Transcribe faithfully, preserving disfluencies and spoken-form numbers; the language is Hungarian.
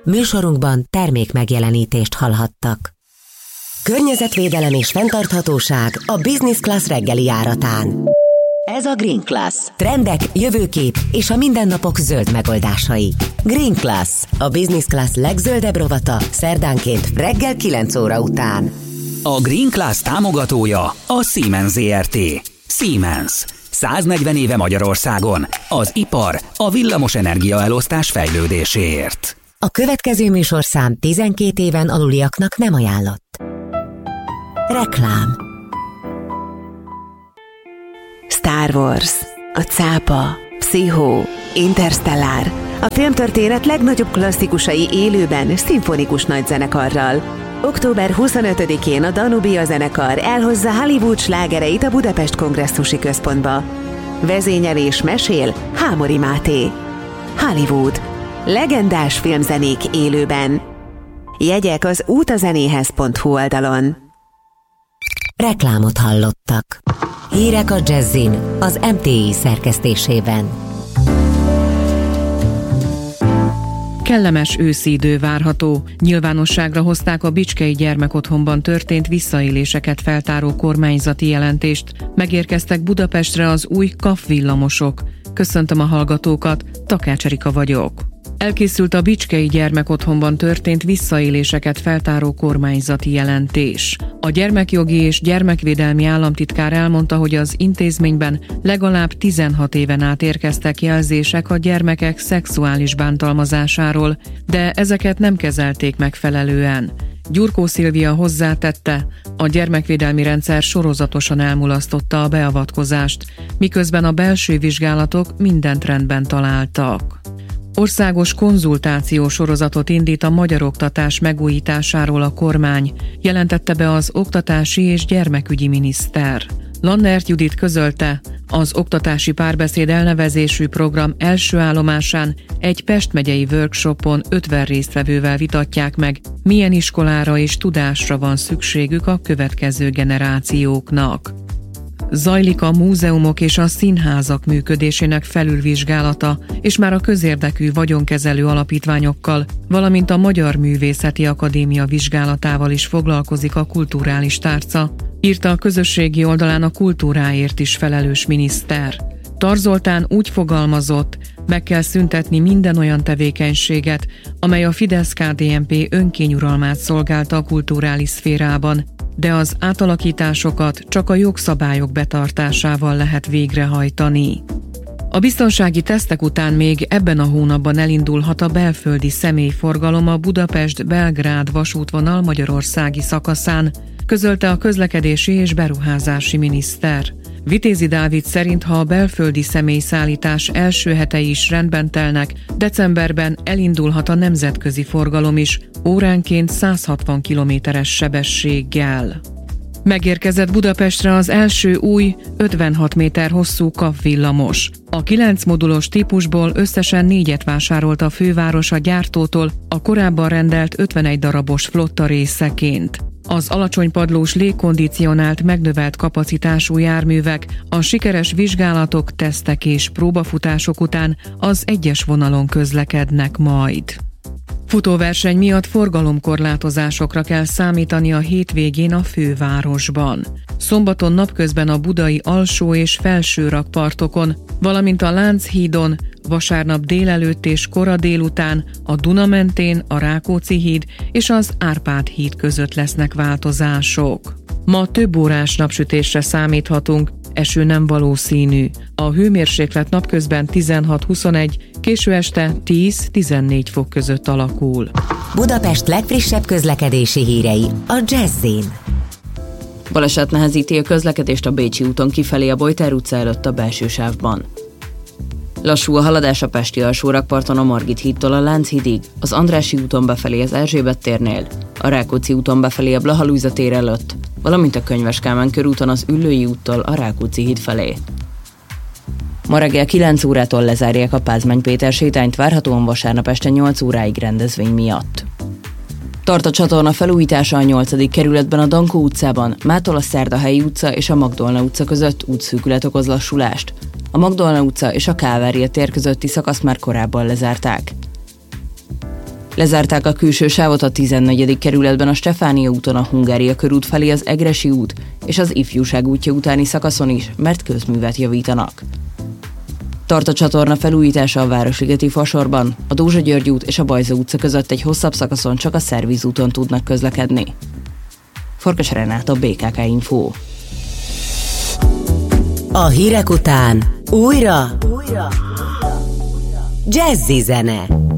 Műsorunkban termék megjelenítést hallhattak. Környezetvédelem és fenntarthatóság a Business Class reggeli járatán. Ez a Green Class. Trendek, jövőkép és a mindennapok zöld megoldásai. Green Class, a Business Class legzöldebb rovata szerdánként reggel kilenc óra után. A Green Class támogatója a Siemens zé er té. Siemens. száznegyven éve Magyarországon. Az ipar, a villamos energiaelosztás fejlődéséért. A következő műsorszám tizenkét éven aluliaknak nem ajánlott. Reklám. Star Wars, a cápa, Pszichó, Interstellar. A filmtörténet legnagyobb klasszikusai élőben, szimfonikus nagyzenekarral. október huszonötödikén a Danubia zenekar elhozza Hollywood slágereit a Budapest Kongresszusi Központba. Vezényel és mesél Hámori Máté. Hollywood. Legendás filmzenék élőben. Jegyek az útazenéhez pont hu oldalon. Reklámot hallottak. Hírek a Jazzin, az em té i szerkesztésében. Kellemes őszi idő várható. Nyilvánosságra hozták a Bicskei Gyermekotthonban történt visszaéléseket feltáró kormányzati jelentést. Megérkeztek Budapestre az új ká á ef villamosok. Köszöntöm a hallgatókat, Takács Erika vagyok. Elkészült a Bicskei Gyermekotthonban történt visszaéléseket feltáró kormányzati jelentés. A gyermekjogi és gyermekvédelmi államtitkár elmondta, hogy az intézményben legalább tizenhat éven át érkeztek jelzések a gyermekek szexuális bántalmazásáról, de ezeket nem kezelték megfelelően. Gyurkó Szilvia hozzátette, a gyermekvédelmi rendszer sorozatosan elmulasztotta a beavatkozást, miközben a belső vizsgálatok mindent rendben találtak. Országos konzultáció sorozatot indít a magyar oktatás megújításáról a kormány, jelentette be az oktatási és gyermekügyi miniszter. Lannert Judit közölte, az Oktatási Párbeszéd elnevezésű program első állomásán egy Pest megyei workshopon ötven résztvevővel vitatják meg, milyen iskolára és tudásra van szükségük a következő generációknak. Zajlik a múzeumok és a színházak működésének felülvizsgálata, és már a közérdekű vagyonkezelő alapítványokkal, valamint a Magyar Művészeti Akadémia vizsgálatával is foglalkozik a kulturális tárca, írta a közösségi oldalán a kultúráért is felelős miniszter. Tar Zoltán úgy fogalmazott, meg kell szüntetni minden olyan tevékenységet, amely a Fidesz-ká dé en pé önkényuralmát szolgálta a kulturális szférában, de az átalakításokat csak a jogszabályok betartásával lehet végrehajtani. A biztonsági tesztek után még ebben a hónapban elindulhat a belföldi személyforgalom a Budapest-Belgrád vasútvonal magyarországi szakaszán, közölte a közlekedési és beruházási miniszter. Vitézi Dávid szerint, ha a belföldi személyszállítás első hetei is rendben telnek, decemberben elindulhat a nemzetközi forgalom is, óránként száz hatvan kilométeres sebességgel. Megérkezett Budapestre az első új, ötvenhat méter hosszú ká á ef villamos. A kilenc modulos típusból összesen négyet vásárolt a főváros a gyártótól, a korábban rendelt ötvenegy darabos flotta részeként. Az alacsony padlós légkondicionált megnövelt kapacitású járművek a sikeres vizsgálatok, tesztek és próbafutások után az egyes vonalon közlekednek majd. Futóverseny miatt forgalomkorlátozásokra kell számítani a hétvégén a fővárosban. Szombaton napközben a budai alsó és felső rakpartokon, valamint a Lánchídon, vasárnap délelőtt és kora délután a Duna mentén, a Rákóczi híd és az Árpád híd között lesznek változások. Ma több órás napsütésre számíthatunk, eső nem valószínű. A hőmérséklet napközben tizenhat-huszonegy, késő este tíz-tizennégy fok között alakul. Budapest legfrissebb közlekedési hírei a Jazzin. Baleset nehezíti a közlekedést a Bécsi úton kifelé a Bojter utca előtt a belső sávban. Lassú a haladás a pesti alsórakparton a Margit hídtól a Lánchídig, az Andrássy úton befelé az Erzsébet térnél, a Rákóczi úton befelé a Blaha Lujza tér előtt, valamint a Könyves Kálmán körúton az Üllői úttól a Rákóczi híd felé. Ma reggel kilenc órától lezárják a Pázmány Péter sétányt, várhatóan vasárnap este nyolc óráig rendezvény miatt. Tart a csatorna felújítása a nyolcadik kerületben a Dankó utcában, mától a Szerdahelyi utca és a Magdolna utca között útszűkület okoz lassulást. A Magdolna utca és a Kálvária tér közötti szakaszt már korábban lezárták. Lezárták a külső sávot a tizennegyedik kerületben a Stefánia úton a Hungária körút felé az Egressy út és az Ifjúság útja utáni szakaszon is, mert közművet javítanak. Tart a csatorna felújítása a Városligeti Fasorban, a Dózsa György út és a Bajza utca között egy hosszabb szakaszon csak a Szerviz úton tudnak közlekedni. Farkas Renáta, bé ká ká Info. A hírek után újra, újra. Jazzy zene.